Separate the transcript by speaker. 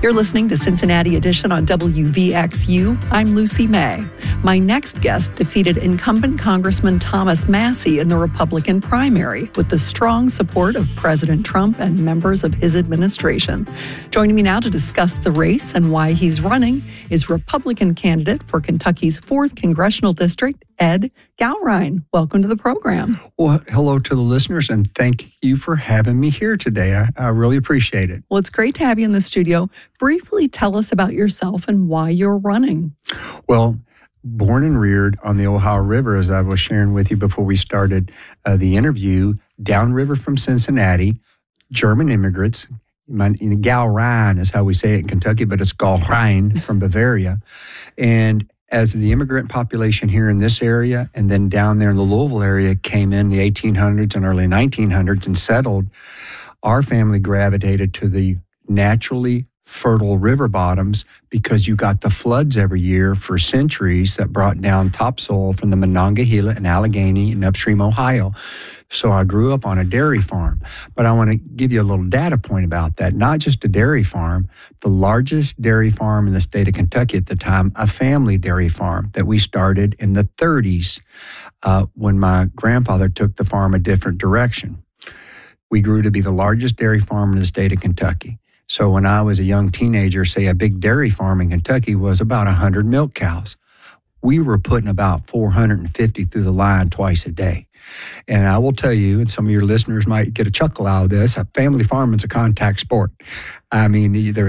Speaker 1: You're listening to Cincinnati Edition on WVXU. I'm Lucy May. My next guest defeated incumbent Congressman Thomas Massie in the Republican primary with the strong support of President Trump and members of his administration. Joining me now to discuss the race and why he's running is Republican candidate for Kentucky's 4th Congressional District, Ed Gaurein. Welcome to the program.
Speaker 2: Well, hello to the listeners, and thank you for having me here today. I really appreciate it.
Speaker 1: Well, it's great to have you in the studio. Briefly tell us about yourself and why you're running.
Speaker 2: Well, born and reared on the Ohio River, as I was sharing with you before we started the interview, downriver from Cincinnati, German immigrants. Gaurein is how we say it in Kentucky, but it's Gaurein from Bavaria. And as the immigrant population here in this area and then down there in the Louisville area came in the 1800s and early 1900s and settled, our family gravitated to the naturally fertile river bottoms because you got the floods every year for centuries that brought down topsoil from the Monongahela and Allegheny and upstream Ohio. So I grew up on a dairy farm. But I want to give you a little data point about that. Not just a dairy farm, the largest dairy farm in the state of Kentucky at the time, a family dairy farm that we started in the 30s when my grandfather took the farm a different direction. We grew to be the largest dairy farm in the state of Kentucky. So when I was a young teenager, say a big dairy farm in Kentucky was about 100 milk cows. We were putting about 450 through the line twice a day. And I will tell you, and some of your listeners might get a chuckle out of this, a family farming is a contact sport. I mean, there